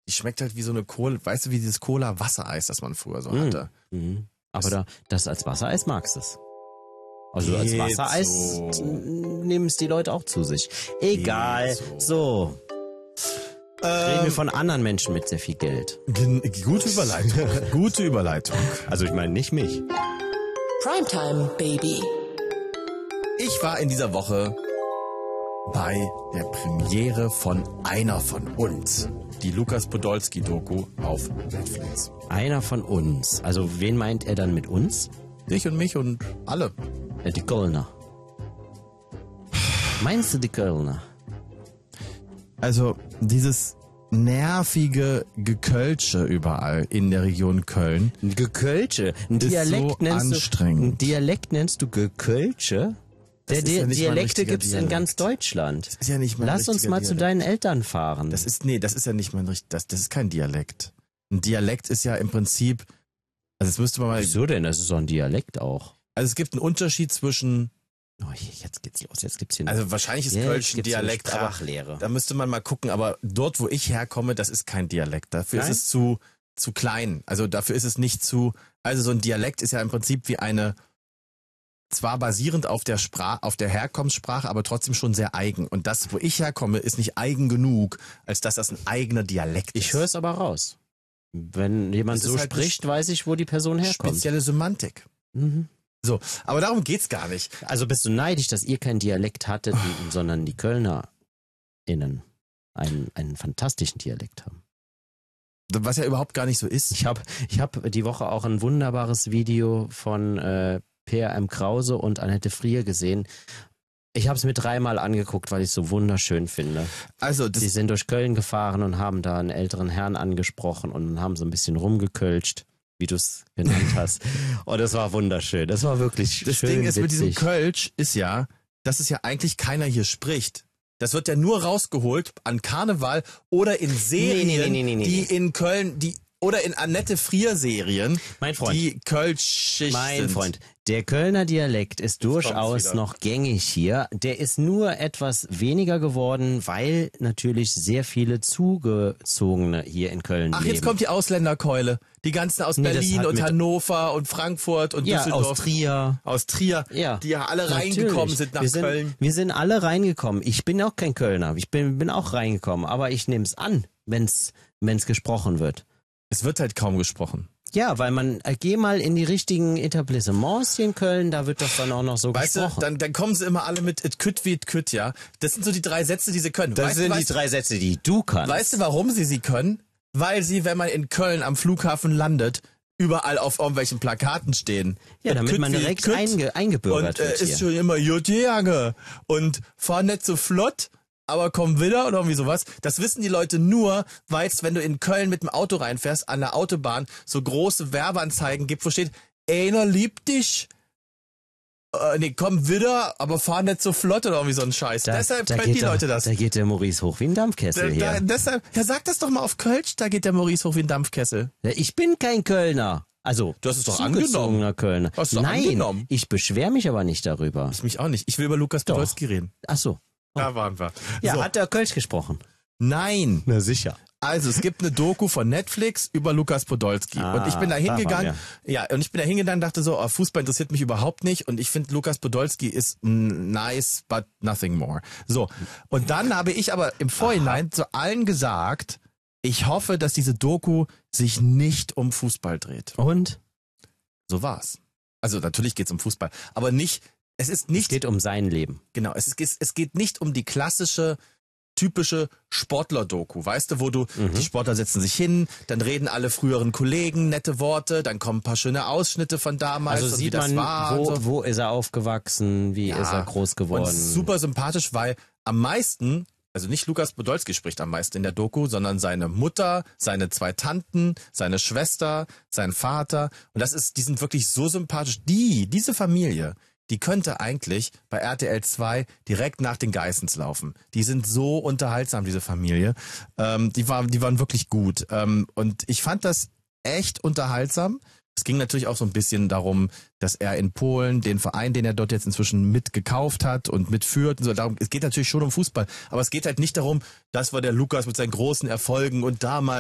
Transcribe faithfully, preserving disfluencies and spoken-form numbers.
die schmeckt halt wie so eine Cola, weißt du, wie dieses Cola-Wassereis, das man früher so hatte. Mhm. Aber das, da, das als Wassereis magst du es. Also als Wassereis so. nehmen es die Leute auch zu sich. Egal. So. so. Ähm, Reden wir von anderen Menschen mit sehr viel Geld. Gute Überleitung. Gute Überleitung. Also ich meine nicht mich. Primetime, Baby. Ich war in dieser Woche bei der Premiere von Einer von uns. Die Lukas Podolski-Doku auf Netflix. Einer von uns. Also wen meint er dann mit uns? Dich und mich und alle. Die Kölner. Meinst du die Kölner? Also dieses nervige Gekölsche überall in der Region Köln. Gekölsche? Ein Dialekt so nennst anstrengend. Du, ein Dialekt nennst du Gekölsche? Der Di- ja Dialekte gibt's Dialekt. in ganz Deutschland. Das ist ja nicht mein Lass uns mal Dialekt. zu deinen Eltern fahren. Das ist, nee, das ist ja nicht mein richtig, das, das ist kein Dialekt. Ein Dialekt ist ja im Prinzip, also jetzt müsste man mal... Wieso denn? Das ist so ein Dialekt auch. Also es gibt einen Unterschied zwischen... Oh, jetzt geht's los, jetzt gibt's hier... Also wahrscheinlich ist Kölsch ein Dialekt, Sprachlehre. Da müsste man mal gucken, aber dort, wo ich herkomme, das ist kein Dialekt. Dafür Nein? ist es zu, zu klein. Also dafür ist es nicht zu... Also so ein Dialekt ist ja im Prinzip wie eine... Zwar basierend auf der Sprache, auf der Herkunftssprache, aber trotzdem schon sehr eigen. Und das, wo ich herkomme, ist nicht eigen genug, als dass das ein eigener Dialekt ist. Ich höre es aber raus. Wenn jemand so halt spricht, weiß ich, wo die Person herkommt. Spezielle Semantik. Mhm. So, aber darum geht's gar nicht. Also bist du neidisch, dass ihr keinen Dialekt hattet, oh. sondern die KölnerInnen einen, einen fantastischen Dialekt haben. Was ja überhaupt gar nicht so ist. Ich habe ich hab die Woche auch ein wunderbares Video von äh, Peer M. Krause und Annette Frier gesehen. Ich habe es mir dreimal angeguckt, weil ich es so wunderschön finde. Also das Sie sind durch Köln gefahren und haben da einen älteren Herrn angesprochen und haben so ein bisschen rumgekölscht, wie du es genannt hast. Und das war wunderschön. Das war wirklich das schön Das Ding ist witzig. Mit diesem Kölsch ist ja, dass es ja eigentlich keiner hier spricht. Das wird ja nur rausgeholt an Karneval oder in Serien, nee, nee, nee, nee, nee, die nee. in Köln, die oder in Annette Frier-Serien, mein Freund, die Kölschig Mein sind. Freund, der Kölner Dialekt ist durchaus noch gängig hier. Der ist nur etwas weniger geworden, weil natürlich sehr viele Zugezogene hier in Köln Ach, leben. jetzt kommt die Ausländerkeule. Die ganzen aus nee, Berlin und Hannover und Frankfurt und ja, Düsseldorf. aus Trier. Aus Trier, ja, die ja alle natürlich. reingekommen sind nach wir sind, Köln. Wir sind alle reingekommen. Ich bin auch kein Kölner. Ich bin, bin auch reingekommen. Aber ich nehme es an, wenn es gesprochen wird. Es wird halt kaum gesprochen. Ja, weil man, äh, geh mal in die richtigen Etablissements hier in Köln, da wird das dann auch noch so weißt gesprochen. Du, dann, dann kommen sie immer alle mit et kütt wie et kütt, ja. Das sind so die drei Sätze, die sie können. Das weißt sind du, die weißt, drei Sätze, die du kannst. Weißt du, warum sie sie können? Weil sie, wenn man in Köln am Flughafen landet, überall auf irgendwelchen Plakaten stehen. Ja, damit man direkt einge, eingebürgert und, äh, wird ist schon immer Jutjange und fahr nicht so flott, aber komm wieder oder irgendwie sowas. Das wissen die Leute nur, weil es, wenn du in Köln mit dem Auto reinfährst, an der Autobahn so große Werbeanzeigen gibt, wo steht, einer liebt dich. Äh, nee, komm wieder, aber fahr nicht so flott oder irgendwie so ein Scheiß. Da, deshalb da können die da, Leute das. Da geht der Maurice hoch wie ein Dampfkessel da, da, hier. Deshalb, ja, sag das doch mal auf Kölsch, da geht der Maurice hoch wie ein Dampfkessel. Ja, ich bin kein Kölner. Also, du hast es doch angenommen. Kölner. Hast du Nein, angenommen. ich beschwere mich aber nicht darüber. Ich mich auch nicht. Ich will über Lukas Podolski reden. Ach so. Oh. Da waren wir. Ja, so. Hat der Kölsch gesprochen? Nein. Na sicher. Also, es gibt eine Doku von Netflix über Lukas Podolski. Ah, und ich bin da hingegangen. Ja, und ich bin da hingegangen und dachte so, oh, Fußball interessiert mich überhaupt nicht. Und ich finde, Lukas Podolski ist nice, but nothing more. So. Und dann habe ich aber im Vorhinein Aha. zu allen gesagt, ich hoffe, dass diese Doku sich nicht um Fußball dreht. Und? So war's. Also, natürlich geht's um Fußball. Aber nicht, es ist nicht. Es geht um sein Leben. Genau. Es ist, es geht nicht um die klassische, typische Sportler-Doku, weißt du, wo du, mhm. die Sportler setzen sich hin, dann reden alle früheren Kollegen nette Worte, dann kommen ein paar schöne Ausschnitte von damals also und sieht wie das man, war. Wo, so. wo ist er aufgewachsen, wie ja, ist er groß geworden. Und super sympathisch, weil am meisten, also nicht Lukas Podolski spricht am meisten in der Doku, sondern seine Mutter, seine zwei Tanten, seine Schwester, sein Vater. Und das ist, die sind wirklich so sympathisch. Die, diese Familie, die könnte eigentlich bei R T L zwei direkt nach den Geissens laufen. Die sind so unterhaltsam, diese Familie. Ähm, die, war, die waren wirklich gut. Ähm, und ich fand das echt unterhaltsam. Es ging natürlich auch so ein bisschen darum, dass er in Polen den Verein, den er dort jetzt inzwischen mitgekauft hat und mitführt. Und so. Darum, es geht natürlich schon um Fußball. Aber es geht halt nicht darum, das war der Lukas mit seinen großen Erfolgen und damals